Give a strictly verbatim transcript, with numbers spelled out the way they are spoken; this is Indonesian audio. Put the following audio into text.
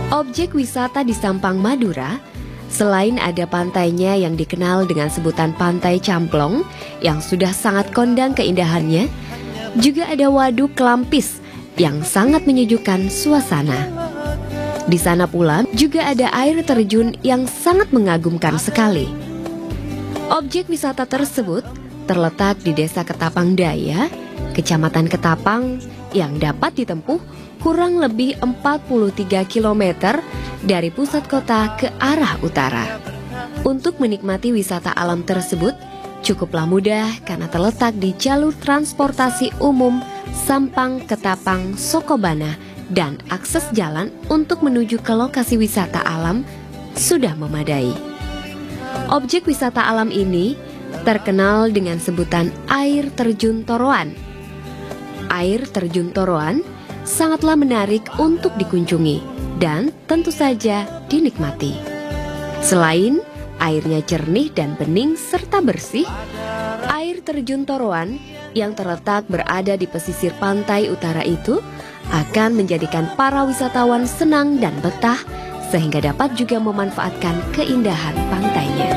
Objek wisata di Sampang Madura, selain ada pantainya yang dikenal dengan sebutan Pantai Camplong yang sudah sangat kondang keindahannya, juga ada Waduk Kelampis yang sangat menyejukkan suasana. Di sana pula juga ada air terjun yang sangat mengagumkan sekali. Objek wisata tersebut terletak di Desa Ketapang Daya, Kecamatan Ketapang, yang dapat ditempuh kurang lebih empat puluh tiga kilometer dari pusat kota ke arah utara. Untuk menikmati wisata alam tersebut cukuplah mudah karena terletak di jalur transportasi umum Sampang Ketapang Sokobana, dan akses jalan untuk menuju ke lokasi wisata alam sudah memadai. Objek wisata alam ini terkenal dengan sebutan air terjun Toroan. Air terjun Toroan sangatlah menarik untuk dikunjungi dan tentu saja dinikmati. Selain airnya jernih dan bening serta bersih, air terjun Toroan yang terletak berada di pesisir pantai utara itu akan menjadikan para wisatawan senang dan betah, sehingga dapat juga memanfaatkan keindahan pantainya.